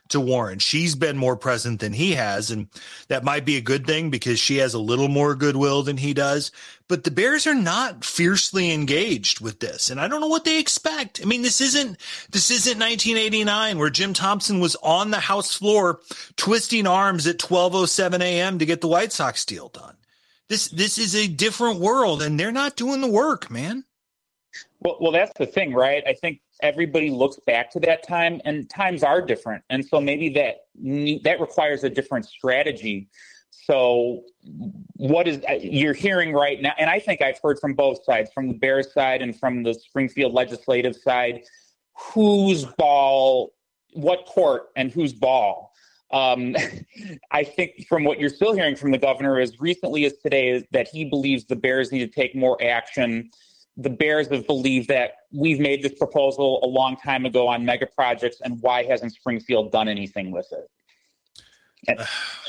to Warren. She's been more present than he has, and that might be a good thing because she has a little more goodwill than he does. But the Bears are not fiercely engaged with this, and I don't know what they expect. I mean, this isn't 1989 where Jim Thompson was on the House floor twisting arms at 12:07 a.m. to get the White Sox deal done. This is a different world, and they're not doing the work, man. Well, that's the thing, right? I think everybody looks back to that time, and times are different. And so maybe that requires a different strategy. So what is you're hearing right now, and I think I've heard from both sides, from the Bears side and from the Springfield legislative side, whose ball, what court and whose ball. I think from what you're still hearing from the governor as recently as today is that he believes the Bears need to take more action. The Bears have believed that we've made this proposal a long time ago on mega projects, and why hasn't Springfield done anything with it?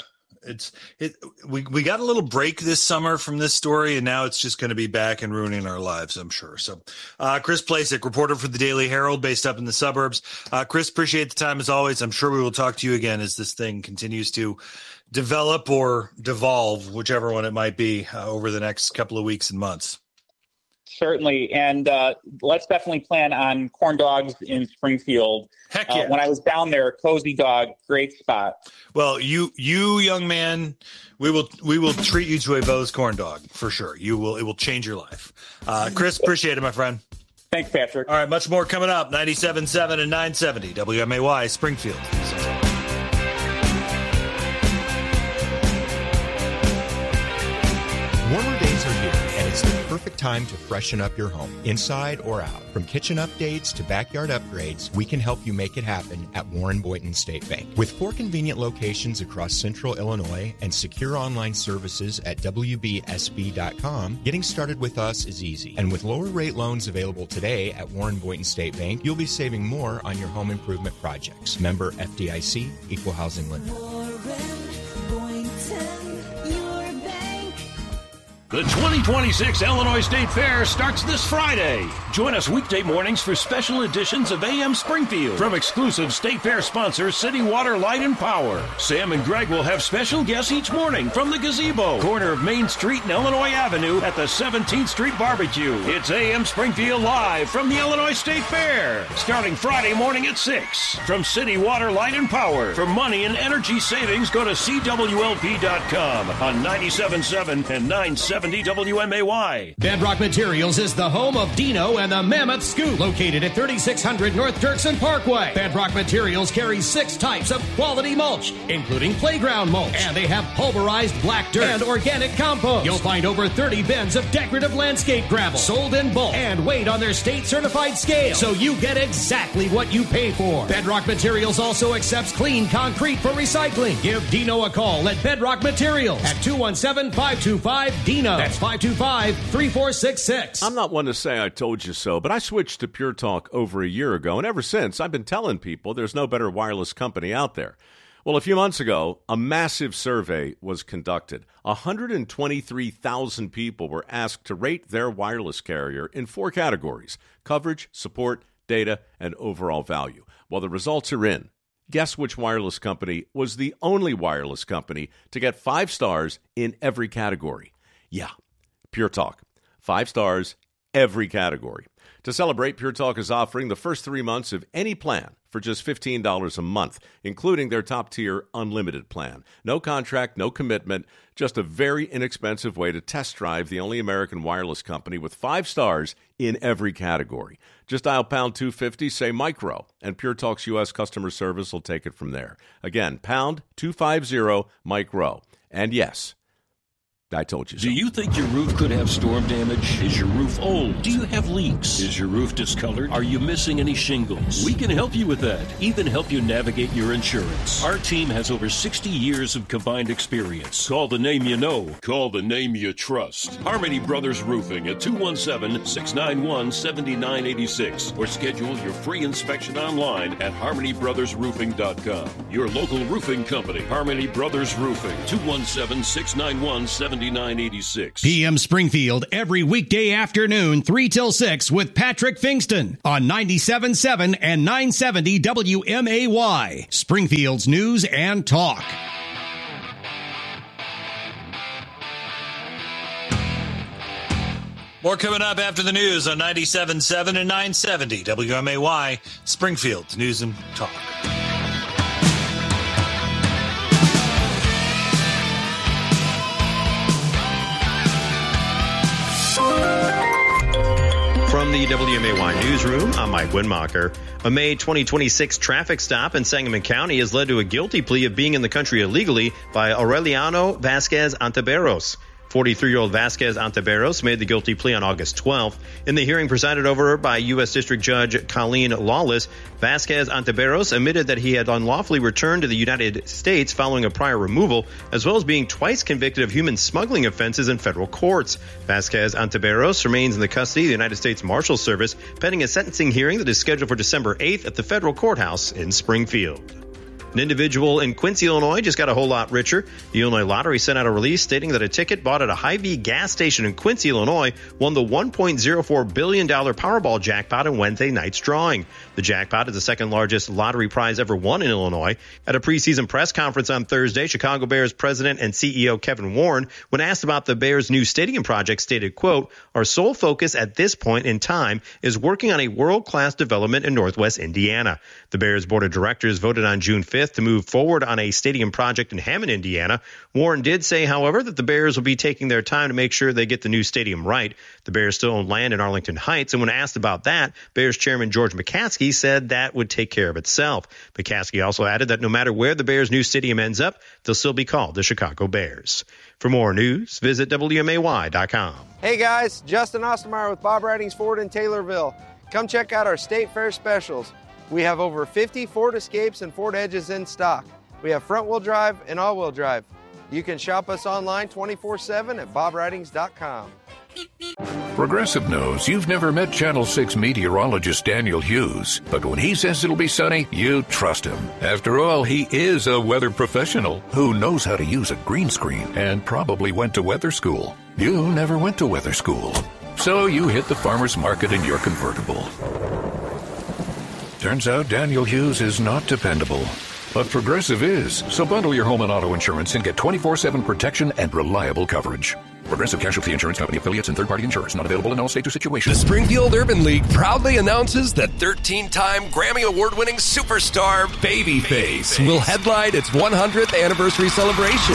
We got a little break this summer from this story, and now it's just going to be back and ruining our lives, I'm sure. So, Chris Plasek, reporter for the Daily Herald, based up in the suburbs. Chris, appreciate the time as always. I'm sure we will talk to you again as this thing continues to develop or devolve, whichever one it might be, over the next couple of weeks and months. Certainly. And let's definitely plan on corn dogs in Springfield. Heck yeah. When I was down there, Cozy Dog, great spot. Well, you young man, we will treat you to a Bo's corn dog for sure. It will change your life. Chris, appreciate it, my friend. Thanks, Patrick. All right, much more coming up. 97.7 and 970 WMAY Springfield. Warmer days are here, and it's the perfect time to freshen up your home, inside or out. From kitchen updates to backyard upgrades, we can help you make it happen at Warren Boynton State Bank. With 4 convenient locations across central Illinois and secure online services at WBSB.com, getting started with us is easy. And with lower rate loans available today at Warren Boynton State Bank, you'll be saving more on your home improvement projects. Member FDIC, Equal Housing Lender. The 2026 Illinois State Fair starts this Friday. Join us weekday mornings for special editions of AM Springfield from exclusive State Fair sponsor City Water, Light and Power. Sam and Greg will have special guests each morning from the Gazebo, corner of Main Street and Illinois Avenue at the 17th Street Barbecue. It's AM Springfield live from the Illinois State Fair, starting Friday morning at 6. From City Water, Light and Power. For money and energy savings, go to CWLP.com on 97.7 and 970 WMAY. Bedrock Materials is the home of Dino and the Mammoth Scoop, located at 3600 North Dirksen Parkway. Bedrock Materials carries 6 types of quality mulch, including playground mulch, and they have pulverized black dirt and organic compost. You'll find over 30 bins of decorative landscape gravel, sold in bulk and weighed on their state-certified scale, so you get exactly what you pay for. Bedrock Materials also accepts clean concrete for recycling. Give Dino a call at Bedrock Materials at 217-525-DINO. That's 525-3466. I'm not one to say I told you so, but I switched to Pure Talk over a year ago, and ever since, I've been telling people there's no better wireless company out there. Well, a few months ago, a massive survey was conducted. 123,000 people were asked to rate their wireless carrier in 4 categories: coverage, support, data, and overall value. Well, the results are in. Guess which wireless company was the only wireless company to get 5 stars in every category? Yeah, Pure Talk. 5 stars, every category. To celebrate, Pure Talk is offering the first 3 months of any plan for just $15 a month, including their top-tier unlimited plan. No contract, no commitment, just a very inexpensive way to test drive the only American wireless company with 5 stars in every category. Just dial pound 250, say micro, and Pure Talk's U.S. customer service will take it from there. Again, pound 250 micro. And yes, I told you so. Do you think your roof could have storm damage? Is your roof old? Do you have leaks? Is your roof discolored? Are you missing any shingles? We can help you with that, even help you navigate your insurance. Our team has over 60 years of combined experience. Call the name you know. Call the name you trust. Harmony Brothers Roofing at 217-691-7986 or schedule your free inspection online at harmonybrothersroofing.com. Your local roofing company, Harmony Brothers Roofing, 217-691-7986. 7986. PM Springfield every weekday afternoon, 3 till 6 with Patrick Fingston on 97.7 and 970 WMAY. Springfield's News and Talk. More coming up after the news on 97.7 and 970 WMAY, Springfield's News and Talk. From the WMAY newsroom, I'm Mike Winmacher. A May 2026 traffic stop in Sangamon County has led to a guilty plea of being in the country illegally by Aureliano Vasquez Anteberos. 43-year-old Vasquez Anteberos made the guilty plea on August 12th. In the hearing presided over by U.S. District Judge Colleen Lawless, Vasquez Anteberos admitted that he had unlawfully returned to the United States following a prior removal, as well as being twice convicted of human smuggling offenses in federal courts. Vasquez Anteberos remains in the custody of the United States Marshal Service, pending a sentencing hearing that is scheduled for December 8th at the federal courthouse in Springfield. An individual in Quincy, Illinois just got a whole lot richer. The Illinois Lottery sent out a release stating that a ticket bought at a Hy-Vee gas station in Quincy, Illinois, won the $1.04 billion Powerball jackpot in Wednesday night's drawing. The jackpot is the second largest lottery prize ever won in Illinois. At a preseason press conference on Thursday, Chicago Bears president and CEO Kevin Warren, when asked about the Bears' new stadium project, stated, quote, "Our sole focus at this point in time is working on a world-class development in Northwest Indiana." The Bears board of directors voted on June 5th to move forward on a stadium project in Hammond, Indiana. Warren did say, however, that the Bears will be taking their time to make sure they get the new stadium right. The Bears still own land in Arlington Heights, and when asked about that, Bears chairman George McCaskey said that would take care of itself. McCaskey also added that no matter where the Bears' new stadium ends up, they'll still be called the Chicago Bears. For more news, visit WMAY.com. Hey guys, Justin Ostermeyer with Bob Ridings Ford in Taylorville. Come check out our State Fair specials. We have over 50 Ford Escapes and Ford Edges in stock. We have front-wheel drive and all-wheel drive. You can shop us online 24/7 at bobridings.com. Progressive knows you've never met Channel 6 meteorologist Daniel Hughes, but when he says it'll be sunny, you trust him. After all, he is a weather professional who knows how to use a green screen and probably went to weather school. You never went to weather school, so you hit the farmer's market in your convertible. Turns out Daniel Hughes is not dependable, but Progressive is. So bundle your home and auto insurance and get 24/7 protection and reliable coverage. Progressive Casualty Insurance Company, affiliates, and third-party insurers. Not available in all states or situations. The Springfield Urban League proudly announces that 13-time Grammy Award-winning superstar Babyface will headline its 100th anniversary celebration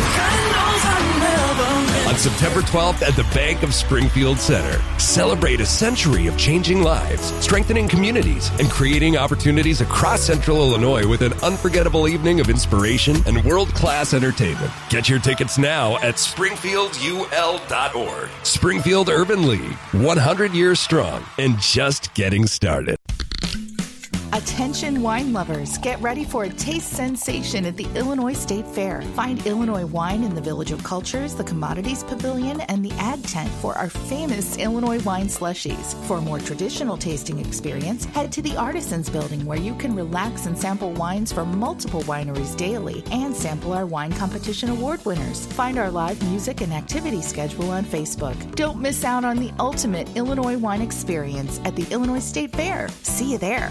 on September 12th at the Bank of Springfield Center. Celebrate a century of changing lives, strengthening communities, and creating opportunities across Central Illinois with an unforgettable evening of inspiration and world-class entertainment. Get your tickets now at springfieldul.org. Springfield Urban League, 100 years strong and just getting started. Attention wine lovers, get ready for a taste sensation at the Illinois State Fair. Find Illinois wine in the Village of Cultures, the Commodities Pavilion, and the Ag Tent for our famous Illinois wine slushies. For a more traditional tasting experience, head to the Artisans Building where you can relax and sample wines from multiple wineries daily and sample our wine competition award winners. Find our live music and activity schedule on Facebook. Don't miss out on the ultimate Illinois wine experience at the Illinois State Fair. See you there.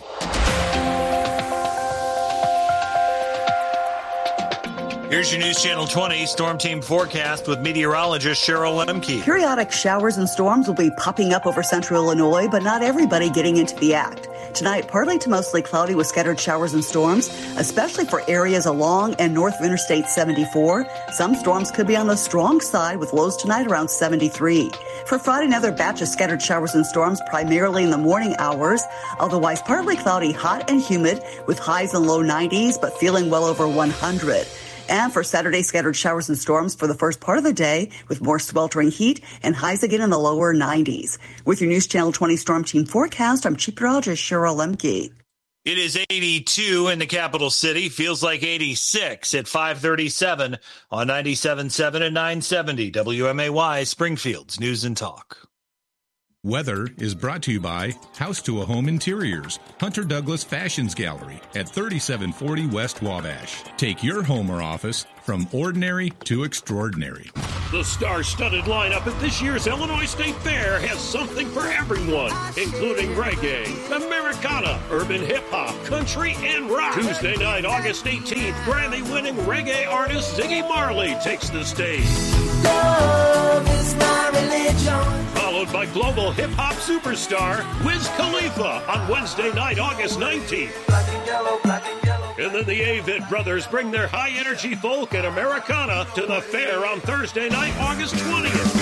Here's your News Channel 20 Storm Team forecast with meteorologist Cheryl Lemke. Periodic showers and storms will be popping up over central Illinois, but not everybody getting into the act. Tonight, partly to mostly cloudy with scattered showers and storms, especially for areas along and north of Interstate 74. Some storms could be on the strong side with lows tonight around 73. For Friday, another batch of scattered showers and storms primarily in the morning hours. Otherwise, partly cloudy, hot and humid with highs in low 90s, but feeling well over 100. And for Saturday, scattered showers and storms for the first part of the day with more sweltering heat and highs again in the lower 90s. With your News Channel 20 Storm Team forecast, I'm Chief Meteorologist Cheryl Lemke. It is 82 in the capital city. Feels like 86 at 5:37 on 97.7 and 970 WMAY, Springfield's News and Talk. Weather is brought to you by House to a Home Interiors, Hunter Douglas Fashions Gallery at 3740 West Wabash. Take your home or office from ordinary to extraordinary. The star-studded lineup at this year's Illinois State Fair has something for everyone, including reggae, Americana, urban hip-hop, country, and rock. Tuesday night, August 18th, Grammy-winning reggae artist Ziggy Marley takes the stage. Love is my religion. Followed by global hip-hop superstar Wiz Khalifa on Wednesday night, August 19th. Black and yellow, black and yellow. And then the Avett Brothers bring their high-energy folk and Americana to the fair on Thursday night, August 20th.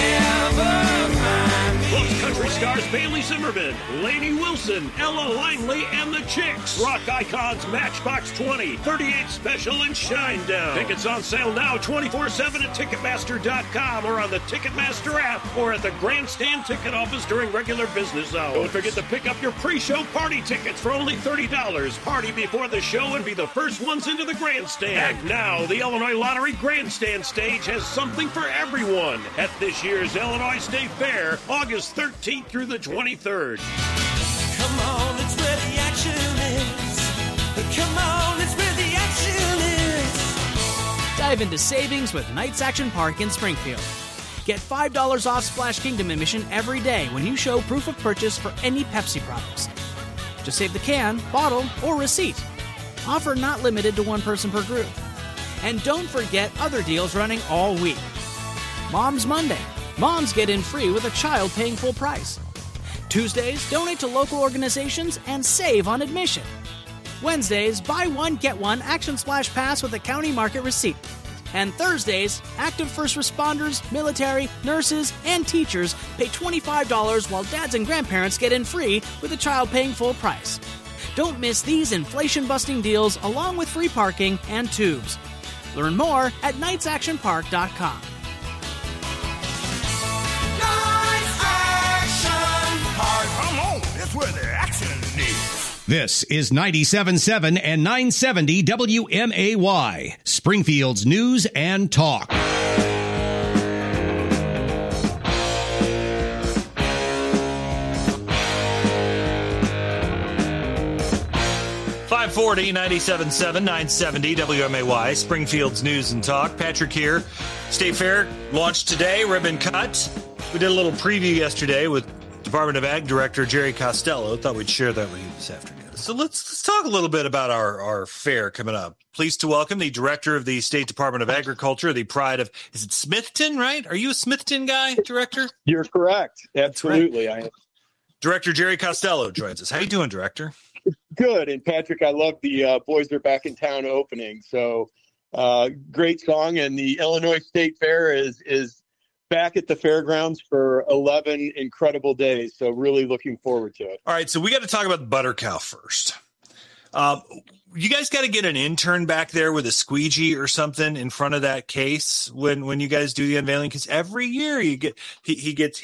Plus country stars Bailey Zimmerman, Lainey Wilson, Ella Langley, and the Chicks. Rock icons Matchbox 20, 38 Special, and Shinedown. Tickets on sale now 24/7 at Ticketmaster.com or on the Ticketmaster app or at the Grandstand ticket office during regular business hours. Don't forget to pick up your pre-show party tickets for only $30. Party before the show and be the first ones into the Grandstand. Act now, the Illinois Lottery Grandstand stage has something for everyone at this year's Illinois State Fair, August 13th through the 23rd. Come on, it's where the action is. Come on, it's where the action is. Dive into savings with Knights Action Park in Springfield. Get $5 off Splash Kingdom admission every day when you show proof of purchase for any Pepsi products. Just save the can, bottle, or receipt. Offer not limited to one person per group. And don't forget other deals running all week. Mom's Monday. Moms get in free with a child paying full price. Tuesdays, donate to local organizations and save on admission. Wednesdays, buy one, get one Action Splash Pass with a county market receipt. And Thursdays, active first responders, military, nurses, and teachers pay $25 while dads and grandparents get in free with a child paying full price. Don't miss these inflation-busting deals along with free parking and tubes. Learn more at knightsactionpark.com. Come on, that's where the action is. This is 97.7 and 970 WMAY, Springfield's News and Talk. 540, 97.7, 970 WMAY, Springfield's News and Talk. Patrick here. State Fair launched today, ribbon cut. We did a little preview yesterday with Department of Ag Director Jerry Costello. Thought we'd share that with you this afternoon. So let's talk a little bit about our fair coming up. Pleased to welcome the Director of the State Department of Agriculture, the pride of, is it Smithton, right? Are you a Smithton guy, Director? You're correct. Absolutely. Right. I am. Director Jerry Costello joins us. How you doing, Director? Good. And Patrick, I love the Boys Are Back in Town opening. So great song. And the Illinois State Fair is back at the fairgrounds for 11 incredible days. So really looking forward to it. All right. So we got to talk about the butter cow first. You guys got to get an intern back there with a squeegee or something in front of that case when you guys do the unveiling, because every year he gets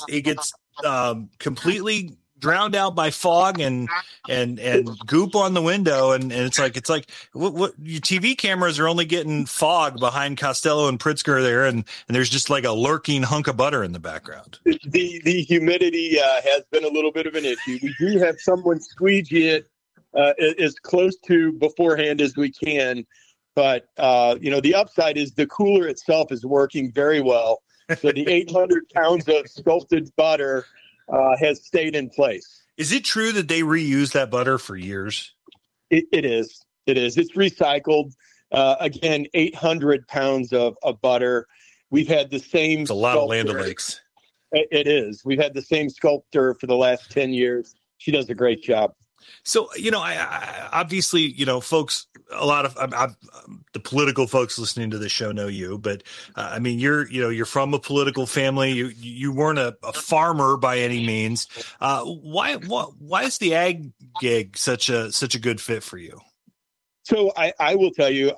completely drowned out by fog and goop on the window, and it's like what your TV cameras are only getting fog behind Costello and Pritzker there, and there's just like a lurking hunk of butter in the background. The humidity has been a little bit of an issue. We do have someone squeegee it as close to beforehand as we can, but the upside is the cooler itself is working very well. So the 800 pounds of sculpted butter has stayed in place. Is it true that they reuse that butter for years? It is. It's recycled. Again, 800 pounds of butter. We've had the same. It's a lot of Land O'Lakes. It is. We've had the same sculptor for the last 10 years. She does a great job. So, I obviously, folks, a lot of the political folks listening to this show know you, but you're from a political family. You weren't a farmer by any means. Why is the ag gig such a good fit for you? So I will tell you,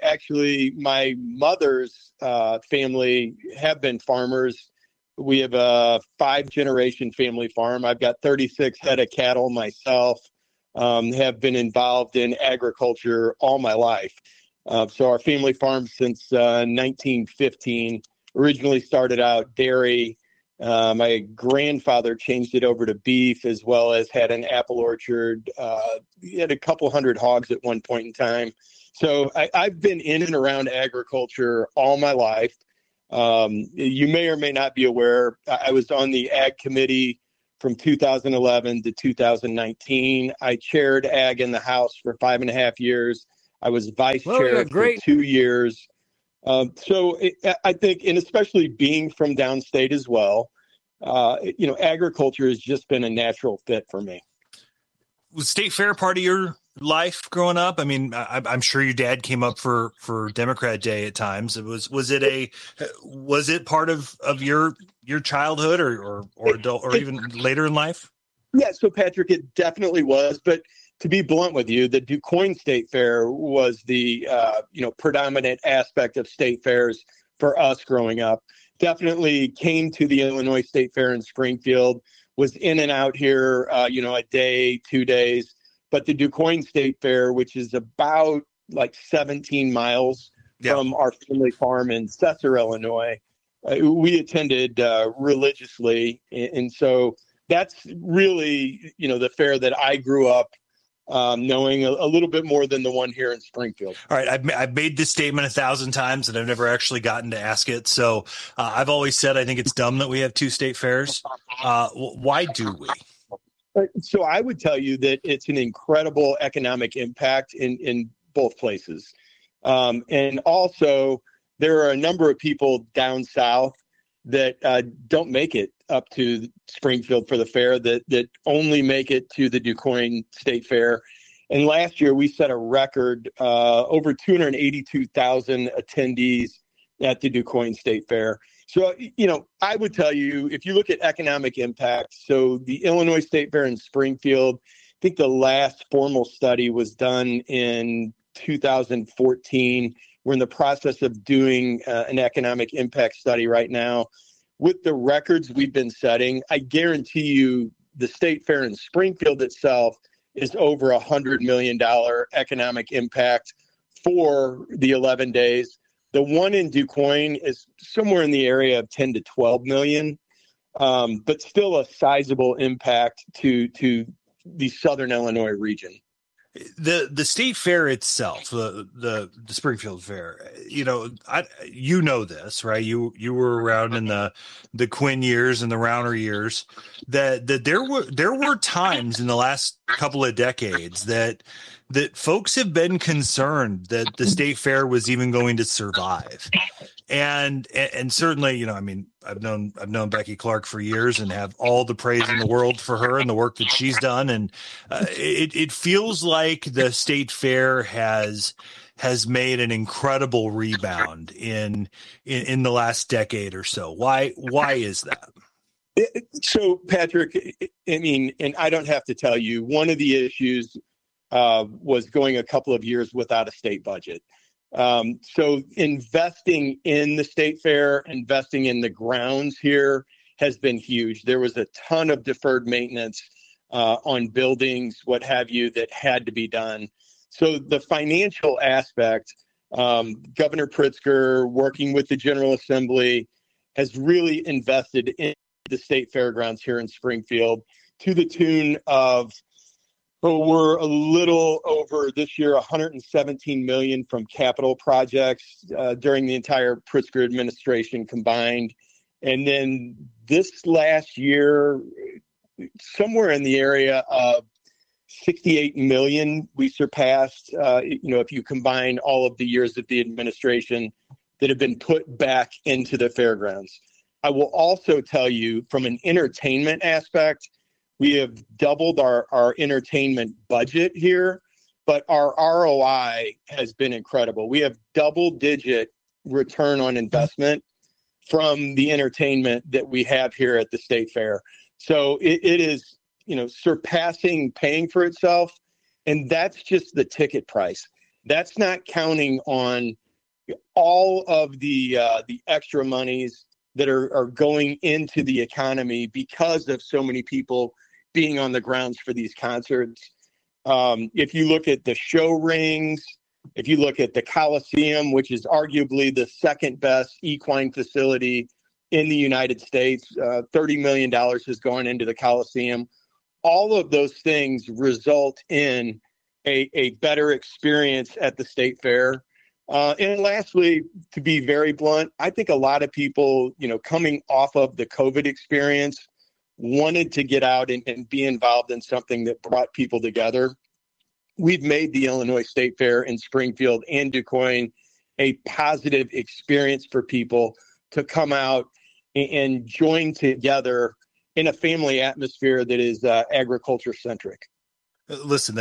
my mother's family have been farmers. We have a 5-generation family farm. I've got 36 head of cattle myself. Have been involved in agriculture all my life. So our family farm since 1915, originally started out dairy. My grandfather changed it over to beef, as well as had an apple orchard. He had a couple hundred hogs at one point in time. So I've been in and around agriculture all my life. You may or may not be aware, I was on the Ag Committee from 2011 to 2019. I chaired Ag in the House for 5.5 years. I was vice chair for 2 years. I think, and especially being from downstate as well, agriculture has just been a natural fit for me. Was State Fair part of your life growing up? I mean, I'm sure your dad came up for Democrat Day at times. Was it part of your childhood or adult or even later in life? Yeah, so Patrick, it definitely was. But to be blunt with you, the DuQuoin State Fair was the predominant aspect of state fairs for us growing up. Definitely came to the Illinois State Fair in Springfield. Was in and out here, a day, 2 days. But the DuQuoin State Fair, which is about like 17 miles from our family farm in Cesar, Illinois, we attended religiously. And so that's really, the fair that I grew up knowing a little bit more than the one here in Springfield. All right. I've made this statement 1,000 times and I've never actually gotten to ask it. So I've always said I think it's dumb that we have 2 state fairs. Why do we? So I would tell you that it's an incredible economic impact in both places. And also there are a number of people down south that don't make it up to Springfield for the fair, that only make it to the DuQuoin State Fair. And last year we set a record, over 282,000 attendees at the DuQuoin State Fair. So, I would tell you, if you look at economic impact, so the Illinois State Fair in Springfield, I think the last formal study was done in 2014. We're in the process of doing an economic impact study right now. With the records we've been setting, I guarantee you the State Fair in Springfield itself is over $100 million economic impact for the 11 days. The one in DuQuoin is somewhere in the area of 10 to 12 million, but still a sizable impact to the Southern Illinois region. The state fair itself, the Springfield Fair, this, right? You were around in the Quinn years and the Rauner years. That there were times in the last couple of decades that folks have been concerned that the state fair was even going to survive. And certainly, I've known Becky Clark for years and have all the praise in the world for her and the work that she's done. And it feels like the state fair has made an incredible rebound in the last decade or so. Why is that? So, Patrick, and I don't have to tell you, one of the issues was going a couple of years without a state budget. So investing in the state fair, investing in the grounds here has been huge. There was a ton of deferred maintenance on buildings, what have you, that had to be done. So the financial aspect, Governor Pritzker, working with the General Assembly, has really invested in the state fairgrounds here in Springfield to the tune of we're a little over this year, $117 million from capital projects during the entire Pritzker administration combined. And then this last year, somewhere in the area of $68 million, we surpassed, if you combine all of the years of the administration that have been put back into the fairgrounds. I will also tell you from an entertainment aspect, we have doubled our entertainment budget here, but our ROI has been incredible. We have double-digit return on investment from the entertainment that we have here at the State Fair. So it is, surpassing paying for itself, and that's just the ticket price. That's not counting on all of the extra monies that are going into the economy because of so many people being on the grounds for these concerts. If you look at the show rings, if you look at the Coliseum, which is arguably the second best equine facility in the United States, $30 million has gone into the Coliseum. All of those things result in a better experience at the State Fair. And lastly, to be very blunt, I think a lot of people, coming off of the COVID experience, wanted to get out and be involved in something that brought people together. We've made the Illinois State Fair in Springfield and DuQuoin a positive experience for people to come out and join together in a family atmosphere that is agriculture centric. Listen,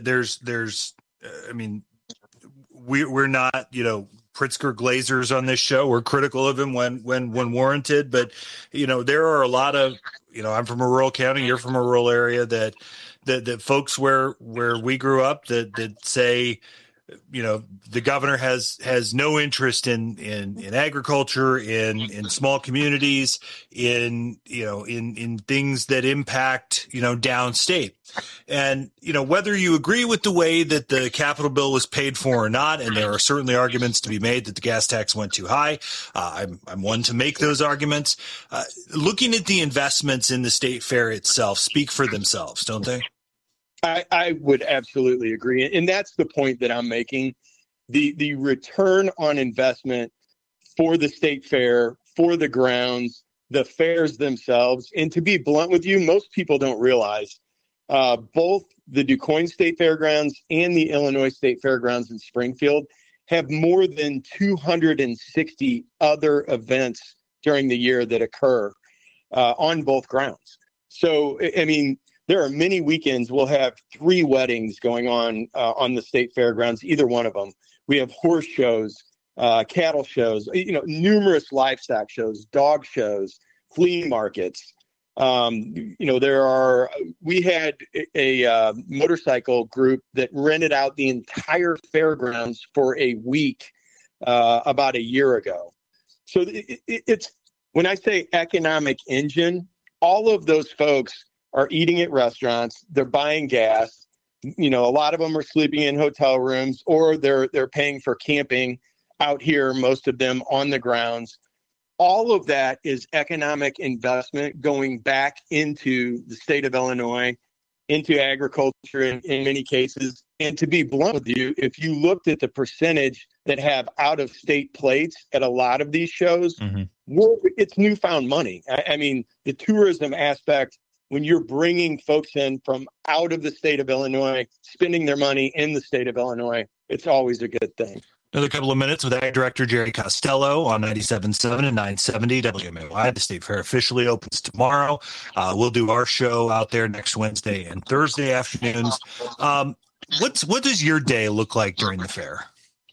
we're not, Pritzker Glazers on this show. We're critical of him when warranted, but there are a lot of, I'm from a rural county, you're from a rural area that folks where we grew up that say, the governor has no interest in agriculture, in small communities, in things that impact, downstate. And, whether you agree with the way that the Capitol bill was paid for or not, and there are certainly arguments to be made that the gas tax went too high. I'm one to make those arguments. Looking at the investments in the state fair itself speak for themselves, don't they? I would absolutely agree. And that's the point that I'm making. The return on investment for the state fair, for the grounds, the fairs themselves. And to be blunt with you, most people don't realize both the DuQuoin State Fairgrounds and the Illinois State Fairgrounds in Springfield have more than 260 other events during the year that occur on both grounds. So, there are many weekends we'll have 3 weddings going on the state fairgrounds, either one of them. We have horse shows, cattle shows, numerous livestock shows, dog shows, flea markets. We had a motorcycle group that rented out the entire fairgrounds for a week about a year ago. So it's when I say economic engine, all of those folks are eating at restaurants, they're buying gas, a lot of them are sleeping in hotel rooms, or they're paying for camping out here, most of them on the grounds. All of that is economic investment going back into the state of Illinois, into agriculture in many cases. And to be blunt with you, if you looked at the percentage that have out-of-state plates at a lot of these shows, it's newfound money. The tourism aspect, when you're bringing folks in from out of the state of Illinois, spending their money in the state of Illinois, it's always a good thing. Another couple of minutes with Ag Director Jerry Costello on 97.7 and 970 WMAY. The State Fair officially opens tomorrow. We'll do our show out there next Wednesday and Thursday afternoons. What does your day look like during the fair?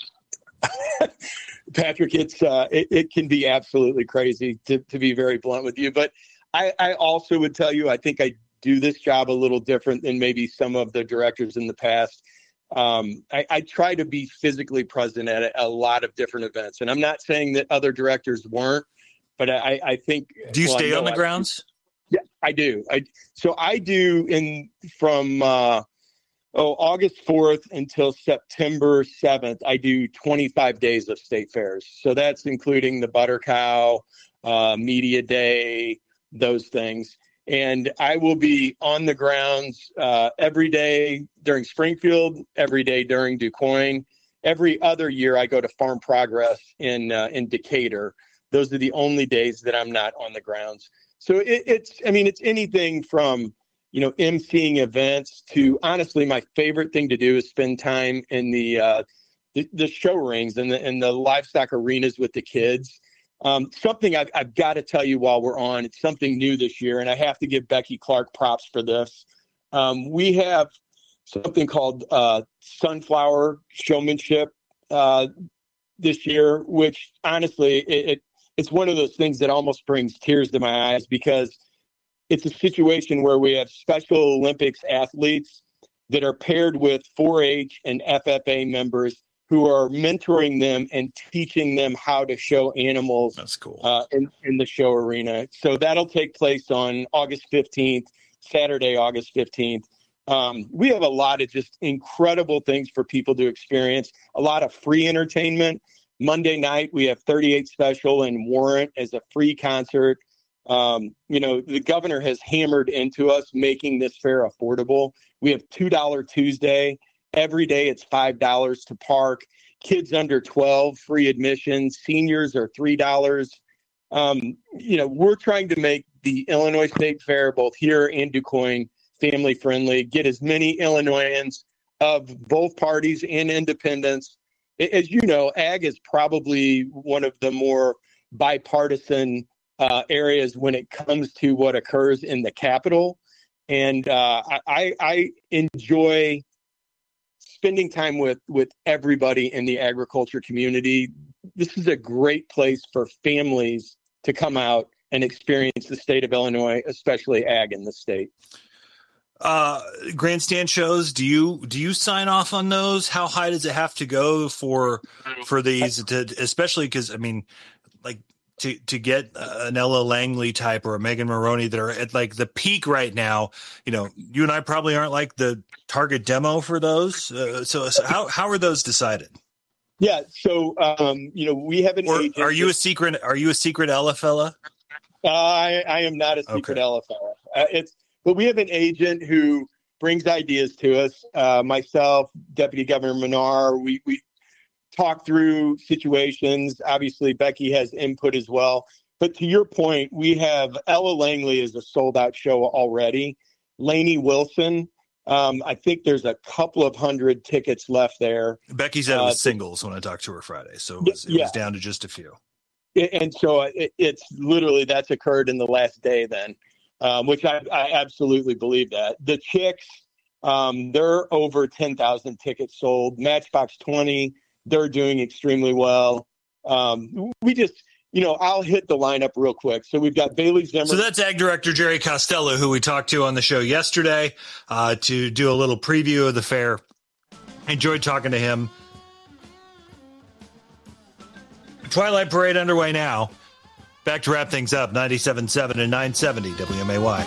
Patrick, it can be absolutely crazy, to be very blunt with you. But I also would tell you, I think I do this job a little different than maybe some of the directors in the past. I try to be physically present at a lot of different events. And I'm not saying that other directors weren't, but I think... Do you stay on the grounds? Yeah, I do. I do from August 4th until September 7th, I do 25 days of state fairs. So that's including the Butter Cow, Media Day, those things. And I will be on the grounds every day during Springfield, every day during DuQuoin. Every other year I go to Farm Progress in Decatur. Those are the only days that I'm not on the grounds. So it's anything from, emceeing events to, honestly, my favorite thing to do is spend time in the show rings and the livestock arenas with the kids. Something I've got to tell you while we're on, it's something new this year, and I have to give Becky Clark props for this. We have something called Sunflower Showmanship this year, which honestly, it's one of those things that almost brings tears to my eyes, because it's a situation where we have Special Olympics athletes that are paired with 4-H and FFA members who are mentoring them and teaching them how to show animals. That's cool. In the show arena. So that'll take place on August 15th, Saturday, August 15th. We have a lot of just incredible things for people to experience, a lot of free entertainment. Monday night, we have 38 Special and Warrant as a free concert. The governor has hammered into us making this fair affordable. We have $2 Tuesday. Every day it's $5 to park. kids under 12, free admission. Seniors are $3. We're trying to make the Illinois State Fair, both here and Du Quoin, family friendly, get as many Illinoisans of both parties and independents. As you know, ag is probably one of the more bipartisan areas when it comes to what occurs in the Capitol. And I enjoy spending time with everybody in the agriculture community. This is a great place for families to come out and experience the state of Illinois, especially ag in the state. Grandstand shows, do you sign off on those? How high does it have to go for these, especially because, I mean, like to get an Ella Langley type or a Megan Maroney that are at like the peak right now, you and I probably aren't like the target demo for those. So how are those decided? Yeah. So, we have an agent. Are you a secret Ella fella? I am not a secret Ella fella. But we have an agent who brings ideas to us. Myself, Deputy Governor Menard, we talk through situations. Obviously, Becky has input as well. But to your point, we have Ella Langley is a sold-out show already. Lainey Wilson, I think there's a couple of hundred tickets left there. Becky said it was singles when I talked to her Friday, so it was down to just a few. And so it's literally that's occurred in the last day then. Which I absolutely believe that. The Chicks, they're over 10,000 tickets sold. Matchbox 20, they're doing extremely well. We just, I'll hit the lineup real quick. So we've got Bailey Zimmer. So that's Ag Director Jerry Costello, who we talked to on the show yesterday to do a little preview of the fair. Enjoyed talking to him. Twilight Parade underway now. Back to wrap things up, 97.7 and 970 WMAY.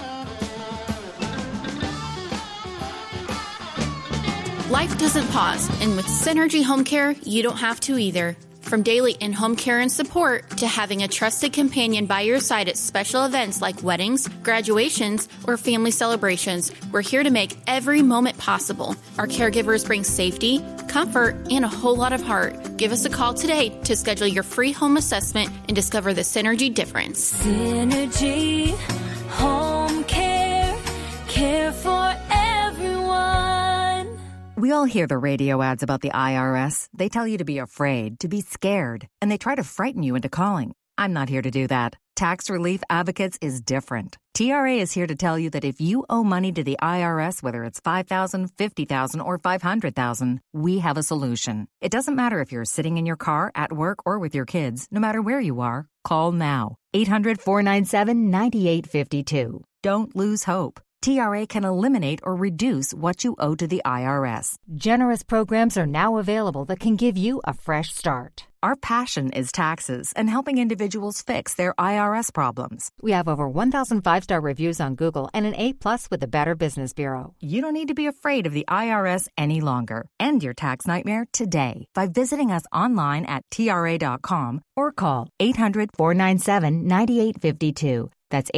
Life doesn't pause, and with Synergy Home Care, you don't have to either. From daily in-home care and support to having a trusted companion by your side at special events like weddings, graduations, or family celebrations, we're here to make every moment possible. Our caregivers bring safety, comfort, and a whole lot of heart. Give us a call today to schedule your free home assessment and discover the Synergy difference. Synergy Home Care, care for everyone. We all hear the radio ads about the IRS. They tell you to be afraid, to be scared, and they try to frighten you into calling. I'm not here to do that. Tax Relief Advocates is different. TRA is here to tell you that if you owe money to the IRS, whether it's $5,000, $50,000, or $500,000, we have a solution. It doesn't matter if you're sitting in your car, at work, or with your kids. No matter where you are, call now. 800-497-9852. Don't lose hope. TRA can eliminate or reduce what you owe to the IRS. Generous programs are now available that can give you a fresh start. Our passion is taxes and helping individuals fix their IRS problems. We have over 1,000 5-star reviews on Google and an A+ with the Better Business Bureau. You don't need to be afraid of the IRS any longer. End your tax nightmare today by visiting us online at TRA.com or call 800-497-9852. That's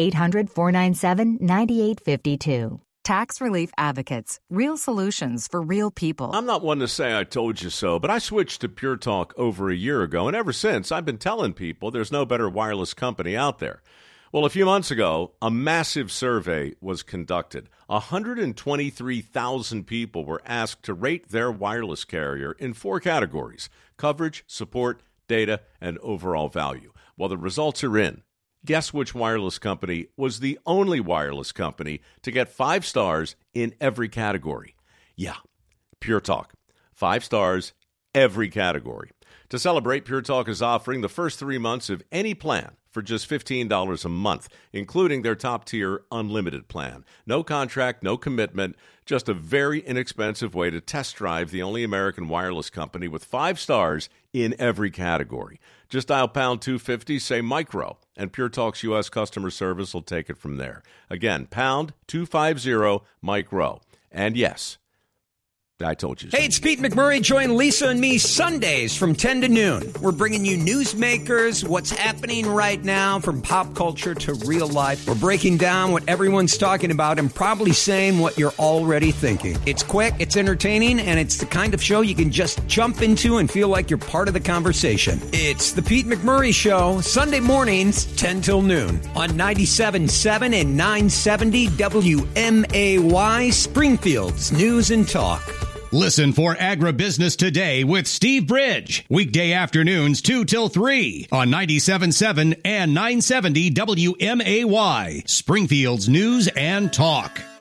800-497-9852. Tax Relief Advocates. Real solutions for real people. I'm not one to say I told you so, but I switched to Pure Talk over a year ago, and ever since, I've been telling people there's no better wireless company out there. Well, a few months ago, a massive survey was conducted. 123,000 people were asked to rate their wireless carrier in 4 categories: coverage, support, data, and overall value. Well, the results are in. Guess which wireless company was the only wireless company to get 5 stars in every category? Yeah, Pure Talk. 5 stars, every category. To celebrate, Pure Talk is offering the first 3 months of any plan for just $15 a month, including their top-tier unlimited plan. No contract, no commitment, just a very inexpensive way to test drive the only American wireless company with 5 stars in every category. Just dial pound 250, say micro, and Pure Talk's U.S. customer service will take it from there. Again, pound 250 micro. And yes, I told you so. Hey, it's Pete McMurray. Join Lisa and me Sundays from 10 to noon. We're bringing you newsmakers, what's happening right now from pop culture to real life. We're breaking down what everyone's talking about and probably saying what you're already thinking. It's quick, it's entertaining, and it's the kind of show you can just jump into and feel like you're part of the conversation. It's the Pete McMurray Show, Sunday mornings, 10 till noon on 97.7 and 970 WMAY, Springfield's News and Talk. Listen for Agribusiness Today with Steve Bridge. Weekday afternoons 2 till 3 on 97.7 and 970 WMAY. Springfield's News and Talk.